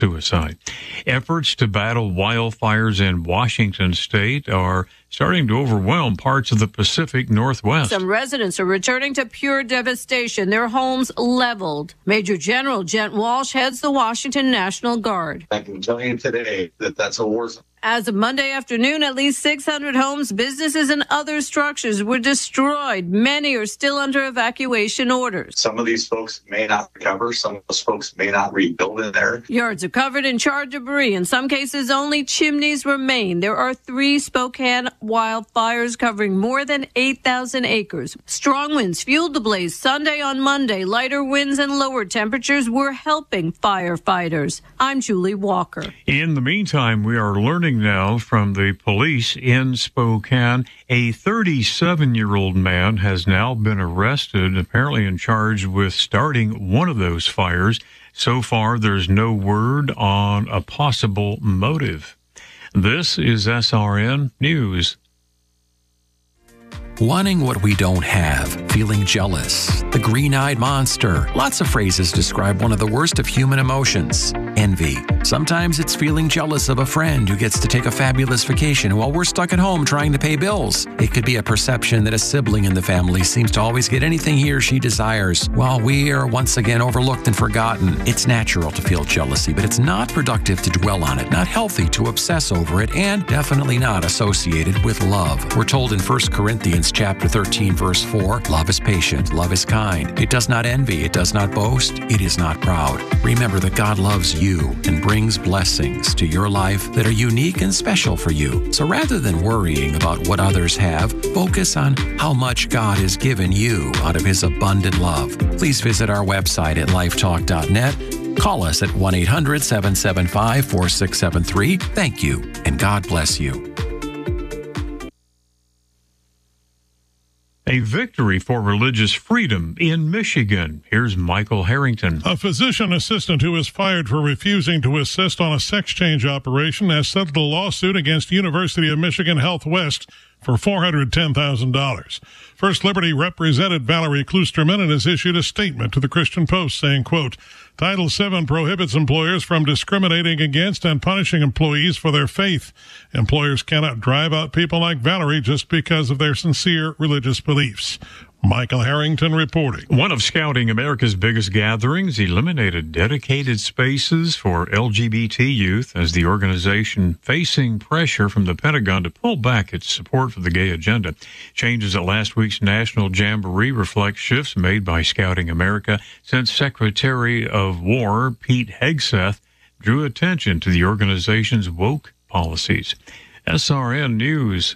suicide. Efforts to battle wildfires in Washington state are starting to overwhelm parts of the Pacific Northwest. Some residents are returning to pure devastation, their homes leveled. Major General Gent Walsh heads the Washington National Guard. I can tell you today that that's a war zone. As of Monday afternoon, at least 600 homes, businesses, and other structures were destroyed. Many are still under evacuation orders. Some of these folks may not recover. Some of those folks may not rebuild in there. Yards are covered in charred debris. In some cases, only chimneys remain. There are 3 Spokane wildfires covering more than 8,000 acres. Strong winds fueled the blaze Sunday on Monday. Lighter winds and lower temperatures were helping firefighters. I'm Julie Walker. In the meantime, we are learning now from the police in Spokane. A 37-year-old man has now been arrested, apparently in charge with starting one of those fires. So far, there's no word on a possible motive. This is SRN News. Wanting what we don't have, feeling jealous, the green-eyed monster. Lots of phrases describe one of the worst of human emotions, envy. Sometimes it's feeling jealous of a friend who gets to take a fabulous vacation while we're stuck at home trying to pay bills. It could be a perception that a sibling in the family seems to always get anything he or she desires, while we are once again overlooked and forgotten. It's natural to feel jealousy, but it's not productive to dwell on it, not healthy to obsess over it, and definitely not associated with love. We're told in 1 Corinthians chapter 13, verse 4, love is patient, love is kind. It does not envy, it does not boast, it is not proud. Remember that God loves you and brings blessings to your life that are unique and special for you. So rather than worrying about what others have, focus on how much God has given you out of His abundant love. Please visit our website at lifetalk.net. Call us at 1-800-775-4673. Thank you, and God bless you. A victory for religious freedom in Michigan. Here's Michael Harrington. A physician assistant who was fired for refusing to assist on a sex change operation has settled a lawsuit against University of Michigan Health West for $410,000. First Liberty represented Valerie Klusterman and has issued a statement to the Christian Post saying, quote, Title VII prohibits employers from discriminating against and punishing employees for their faith. Employers cannot drive out people like Valerie just because of their sincere religious beliefs. Michael Harrington reporting. One of Scouting America's biggest gatherings eliminated dedicated spaces for LGBT youth as the organization facing pressure from the Pentagon to pull back its support for the gay agenda. Changes at last week's National Jamboree reflect shifts made by Scouting America since Secretary of War Pete Hegseth drew attention to the organization's woke policies. SRN News.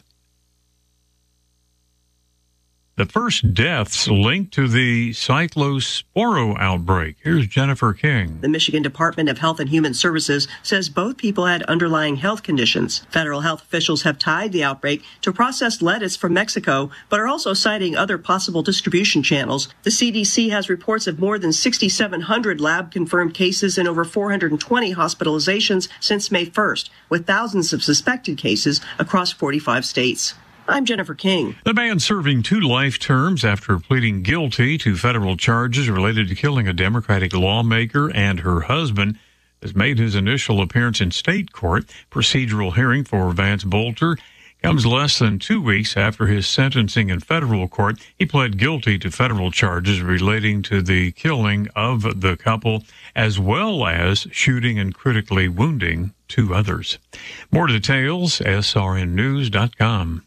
The first deaths linked to the cyclosporo outbreak. Here's Jennifer King. The Michigan Department of Health and Human Services says both people had underlying health conditions. Federal health officials have tied the outbreak to processed lettuce from Mexico, but are also citing other possible distribution channels. The CDC has reports of more than 6,700 lab-confirmed cases and over 420 hospitalizations since May 1st, with thousands of suspected cases across 45 states. I'm Jennifer King. The man serving 2 life terms after pleading guilty to federal charges related to killing a Democratic lawmaker and her husband has made his initial appearance in state court. Procedural hearing for Vance Bolter comes less than 2 weeks after his sentencing in federal court. He pled guilty to federal charges relating to the killing of the couple, as well as shooting and critically wounding 2 others. More details, srnnews.com.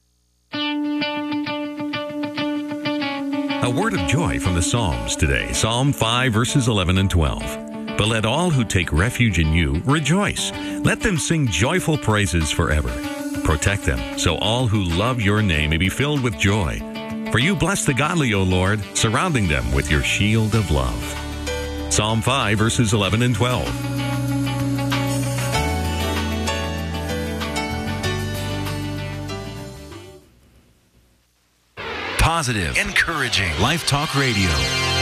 A word of joy from the Psalms today. Psalm 5, verses 11 and 12. But let all who take refuge in you rejoice. Let them sing joyful praises forever. Protect them, so all who love your name may be filled with joy. For you bless the godly, O Lord, surrounding them with your shield of love. Psalm 5, verses 11 and 12. Positive, encouraging, Life Talk Radio.